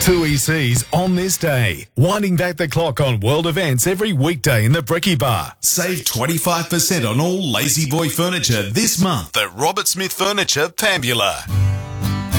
Two ECs on this day. Winding back the clock on world events every weekday in the Bricky Bar. Save 25% on all Lazy Boy furniture this month at Robert Smith Furniture, Pambula.